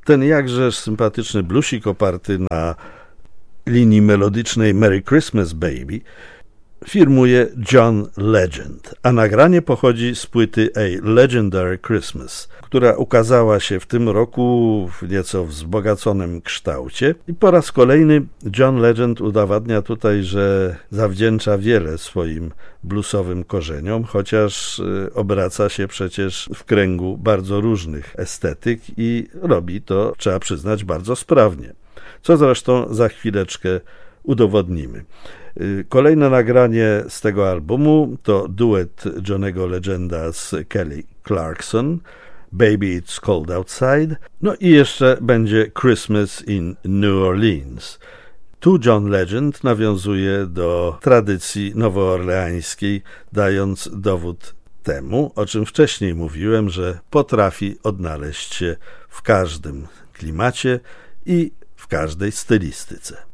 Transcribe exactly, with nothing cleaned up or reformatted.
Ten jakżeż sympatyczny bluesik oparty na linii melodycznej Merry Christmas Baby firmuje John Legend, a nagranie pochodzi z płyty A Legendary Christmas, która ukazała się w tym roku w nieco wzbogaconym kształcie i po raz kolejny John Legend udowadnia tutaj, że zawdzięcza wiele swoim bluesowym korzeniom, chociaż obraca się przecież w kręgu bardzo różnych estetyk i robi to, trzeba przyznać, bardzo sprawnie, co zresztą za chwileczkę udowodnimy. Kolejne nagranie z tego albumu to duet Johnego Legenda z Kelly Clarkson, Baby It's Cold Outside, no i jeszcze będzie Christmas in New Orleans. Tu John Legend nawiązuje do tradycji nowoorleańskiej, dając dowód temu, o czym wcześniej mówiłem, że potrafi odnaleźć się w każdym klimacie i w każdej stylistyce.